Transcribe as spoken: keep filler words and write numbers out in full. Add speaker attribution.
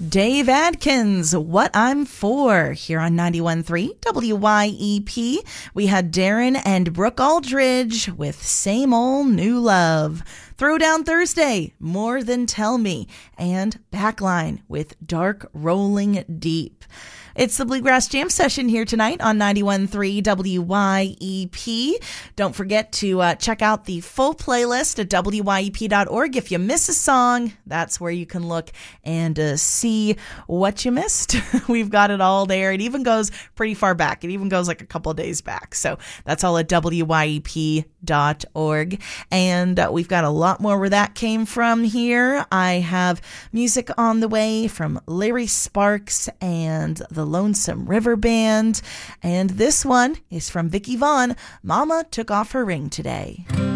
Speaker 1: Dave Adkins, What I'm For, here on ninety-one point three W Y E P. We had Darren and Brooke Aldridge with Same Old New Love. Throwdown Thursday, More Than Tell Me, and Backline with Dark Rolling Deep. It's the Bluegrass Jam Session here tonight on ninety-one point three W Y E P. Don't forget to uh, check out the full playlist at W Y E P dot org. If you miss a song, that's where you can look and uh, see what you missed. We've got it all there. It even goes pretty far back. It even goes like a couple of days back. So that's all at W Y E P dot org. And uh, we've got a lot more where that came from here. I have music on the way from Larry Sparks and the Lonesome River Band. And this one is from Vicki Vaughn, Mama Took Off Her Ring Today.